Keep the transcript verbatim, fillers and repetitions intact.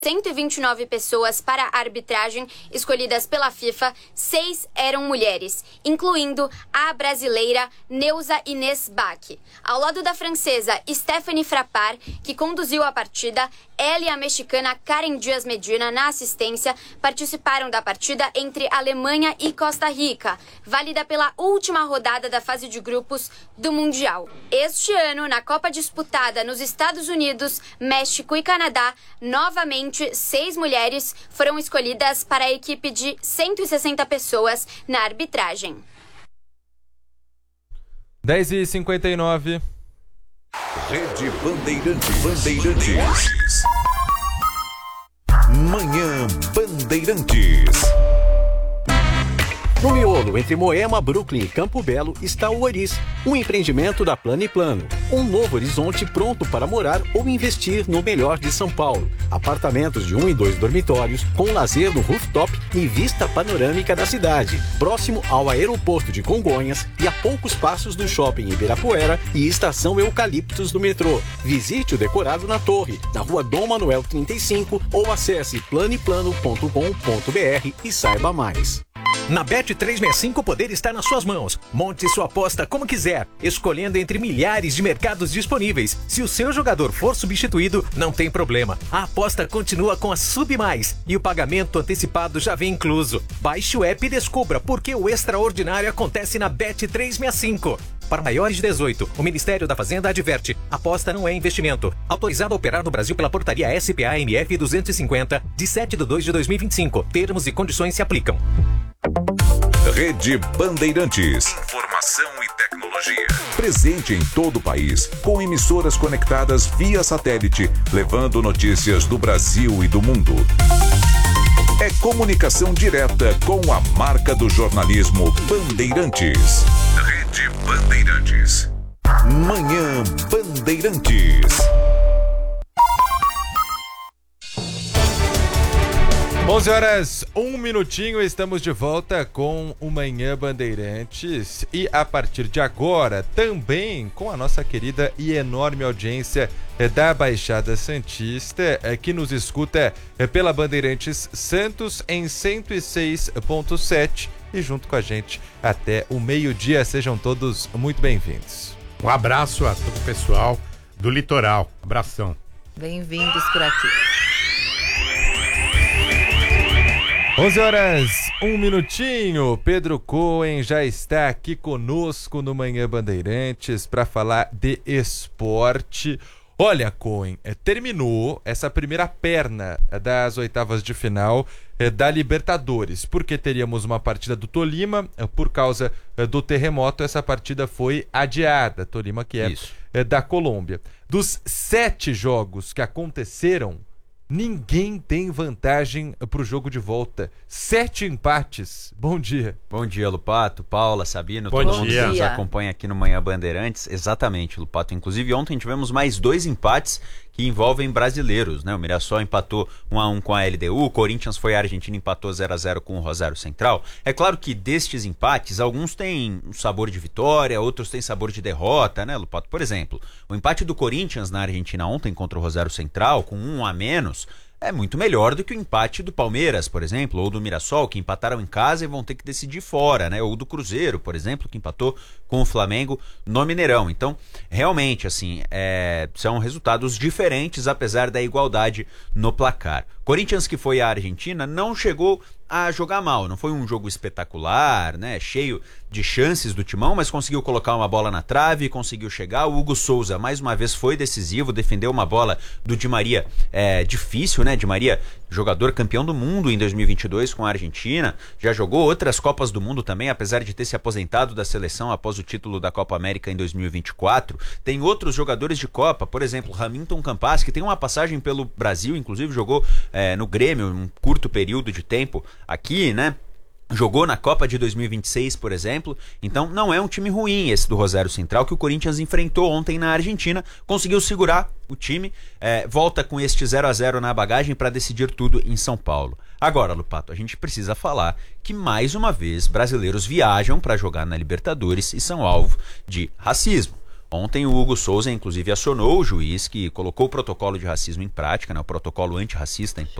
cento e vinte e nove pessoas para a arbitragem escolhidas pela FIFA, seis eram mulheres, incluindo a brasileira Neuza Inês Bach. Ao lado da francesa Stephanie Frappart, que conduziu a partida, ela e a mexicana Karen Dias Medina, na assistência, participaram da partida entre Alemanha e Costa Rica, válida pela última rodada da fase de grupos do Mundial. Este ano, na Copa disputada nos Estados Unidos, México e Canadá, novamente seis mulheres foram escolhidas para a equipe de cento e sessenta pessoas na arbitragem. dez e cinquenta e nove. Rede Bandeirantes. Bandeirantes. Manhã Bandeirantes. No miolo, entre Moema, Brooklyn e Campo Belo, está o Oris, um empreendimento da Plano e Plano. Um novo horizonte pronto para morar ou investir no melhor de São Paulo. Apartamentos de um e dois dormitórios, com lazer no rooftop e vista panorâmica da cidade. Próximo ao aeroporto de Congonhas e a poucos passos do shopping Ibirapuera e estação Eucaliptos do metrô. Visite o decorado na torre, na rua Dom Manuel trinta e cinco ou acesse plano e plano ponto com ponto br e saiba mais. Na Bet trezentos e sessenta e cinco o poder está nas suas mãos. Monte sua aposta como quiser, escolhendo entre milhares de mercados disponíveis. Se o seu jogador for substituído, não tem problema. A aposta continua com a Sub Mais e o pagamento antecipado já vem incluso. Baixe o app e descubra por que o extraordinário acontece na Bet trezentos e sessenta e cinco. Para maiores de dezoito, o Ministério da Fazenda adverte: aposta não é investimento. Autorizado a operar no Brasil pela portaria S P A M F duzentos e cinquenta, de sete de dois de dois mil e vinte e cinco. Termos e condições se aplicam. Rede Bandeirantes. Informação e tecnologia. Presente em todo o país, com emissoras conectadas via satélite, levando notícias do Brasil e do mundo. É comunicação direta com a marca do jornalismo Bandeirantes. Rede Bandeirantes. Manhã Bandeirantes. onze horas, um minutinho, estamos de volta com o Manhã Bandeirantes e a partir de agora também com a nossa querida e enorme audiência da Baixada Santista, que nos escuta pela Bandeirantes Santos em cento e seis ponto sete e junto com a gente até o meio-dia. Sejam todos muito bem-vindos. Um abraço a todo o pessoal do litoral. Abração. Bem-vindos por aqui. onze horas, um minutinho. Pedro Cohen já está aqui conosco no Manhã Bandeirantes para falar de esporte. Olha, Cohen, terminou essa primeira perna das oitavas de final da Libertadores, porque teríamos uma partida do Tolima, por causa do terremoto, essa partida foi adiada. Tolima, que é Isso. da Colômbia. Dos sete jogos que aconteceram, ninguém tem vantagem para o jogo de volta. Sete empates. Bom dia. Bom dia, Lupato, Paula, Sabino, Bom todo mundo dia. que nos acompanha aqui no Manhã Bandeirantes. Exatamente, Lupato. Inclusive, ontem tivemos mais dois empates que envolvem brasileiros, né? O Mirassol empatou um a um com a L D U, o Corinthians foi à Argentina e empatou zero a zero com o Rosário Central. É claro que destes empates, alguns têm um sabor de vitória, outros têm sabor de derrota, né, Lupato? Por exemplo, o empate do Corinthians na Argentina ontem contra o Rosário Central, com um a menos, é muito melhor do que o empate do Palmeiras, por exemplo, ou do Mirassol, que empataram em casa e vão ter que decidir fora, né? Ou do Cruzeiro, por exemplo, que empatou com o Flamengo no Mineirão. Então, realmente, assim, é, são resultados diferentes, apesar da igualdade no placar. Corinthians, que foi à Argentina, não chegou a jogar mal, não foi um jogo espetacular, né, cheio de chances do Timão, mas conseguiu colocar uma bola na trave, conseguiu chegar. O Hugo Souza mais uma vez foi decisivo, defendeu uma bola do Di Maria é, difícil, né, Di Maria, jogador campeão do mundo em dois mil e vinte e dois com a Argentina, já jogou outras Copas do Mundo também, apesar de ter se aposentado da seleção após o título da Copa América em dois mil e vinte e quatro. Tem outros jogadores de Copa, por exemplo, Hamilton Campas, que tem uma passagem pelo Brasil, inclusive jogou é, no Grêmio um curto período de tempo aqui, né? Jogou na Copa de dois mil e vinte e seis, por exemplo. Então não é um time ruim esse do Rosário Central, que o Corinthians enfrentou ontem na Argentina. Conseguiu segurar o time, é, volta com este zero a zero na bagagem para decidir tudo em São Paulo. Agora, Lupato, a gente precisa falar que mais uma vez brasileiros viajam para jogar na Libertadores e são alvo de racismo. Ontem o Hugo Souza, inclusive, acionou o juiz que colocou o protocolo de racismo em prática, né, o protocolo antirracista em